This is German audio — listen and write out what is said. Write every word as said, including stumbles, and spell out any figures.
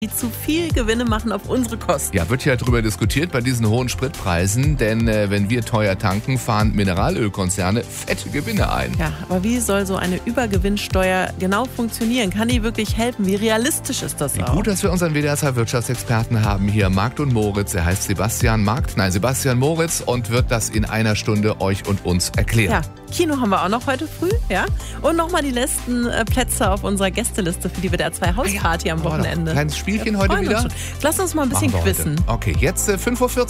die zu viel Gewinne machen auf unsere Kosten. Ja, wird ja darüber diskutiert bei diesen hohen Spritpreisen, denn äh, wenn wir teuer tanken, fahren Mineralölkonzerne fette Gewinne ein. Ja, aber wie soll so eine Übergewinnsteuer genau funktionieren? Kann die wirklich helfen? Wie realistisch ist das auch? Gut, dass wir unseren W D R zwei Wirtschaftsexperten haben hier, Markt und Moritz. Er heißt Sebastian Markt, nein, Sebastian Moritz und wird das in einer Stunde euch und uns erklären. Ja, Kino haben wir auch noch heute früh, ja. Und nochmal die letzten äh, Plätze auf unserer Gästeliste für die W D R zwei Hausparty am Wochenende. Kleines Spielchen ja, heute wieder. Lass uns mal ein bisschen quizzen. Okay, jetzt äh, fünf Uhr vierzig.